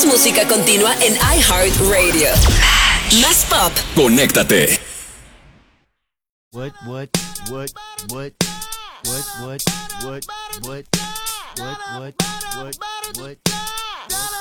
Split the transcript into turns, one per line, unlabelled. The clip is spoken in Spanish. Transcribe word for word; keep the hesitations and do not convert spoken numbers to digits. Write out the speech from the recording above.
Más música continua en iHeartRadio. Más pop.
Conéctate.
What, what, what, what, what, what, what, what, what, what, what, what, what.